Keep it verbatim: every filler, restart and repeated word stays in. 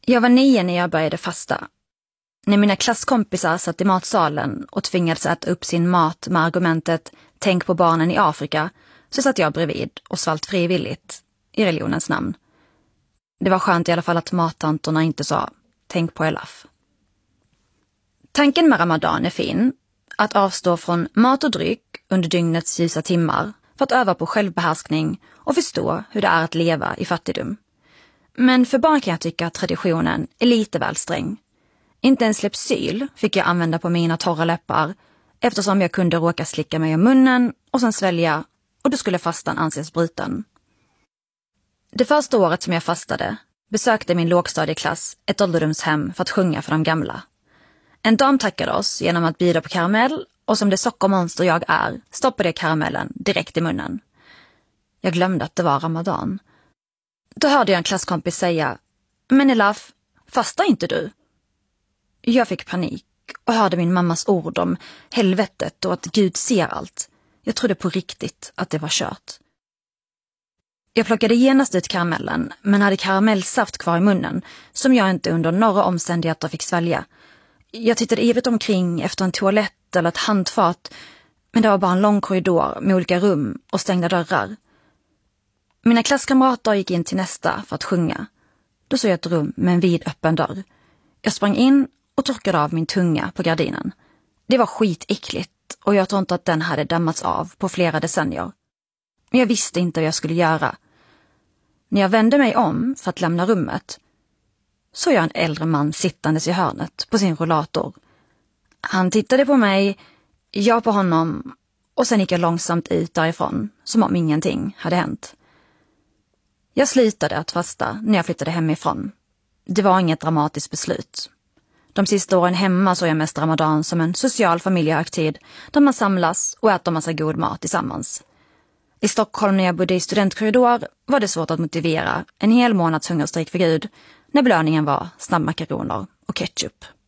Jag var nio när jag började fasta. När mina klasskompisar satt i matsalen och tvingades äta upp sin mat med argumentet "tänk på barnen i Afrika", så satt jag bredvid och svalt frivilligt, i religionens namn. Det var skönt i alla fall att mattantorna inte sa "tänk på Elaf". Tanken med Ramadan är fin, att avstå från mat och dryck under dygnets ljusa timmar för att öva på självbehärskning och förstå hur det är att leva i fattigdom. Men för barn kan jag tycka att traditionen är lite väl sträng. Inte ens Lypsyl fick jag använda på mina torra läppar eftersom jag kunde råka slicka mig i munnen och sen svälja, och då skulle fastan anses bruten. Det första året som jag fastade besökte min lågstadieklass ett ålderdomshem för att sjunga för de gamla. En dam tackade oss genom att bjuda på karamell, och som det sockermonster jag är stoppade jag karamellen direkt i munnen. Jag glömde att det var Ramadan. Då hörde jag en klasskompis säga "Men Elaf, fastar inte du?" Jag fick panik och hörde min mammas ord om helvetet och att Gud ser allt. Jag trodde på riktigt att det var kört. Jag plockade genast ut karamellen, men hade karamellsaft kvar i munnen som jag inte under några omständigheter fick svälja. Jag tittade ivrigt omkring efter en toalett eller ett handfat, men det var bara en lång korridor med olika rum och stängda dörrar. Mina klasskamrater gick in till nästa för att sjunga. Då såg jag ett rum med en vid öppen dörr. Jag sprang in och torkade av min tunga på gardinen. Det var skitäckligt och jag tror inte att den hade dammats av på flera decennier. Men jag visste inte vad jag skulle göra. När jag vände mig om för att lämna rummet såg jag en äldre man sittandes i hörnet på sin rollator. Han tittade på mig, jag på honom, och sen gick jag långsamt ut därifrån som om ingenting hade hänt. Jag slutade att fasta när jag flyttade hemifrån. Det var inget dramatiskt beslut. De sista åren hemma såg jag mest Ramadan som en social familjehögtid där man samlas och äter massa god mat tillsammans. I Stockholm när jag bodde i studentkorridor var det svårt att motivera en hel månads hungerstrejk för Gud när belöningen var snabbmakaroner och ketchup.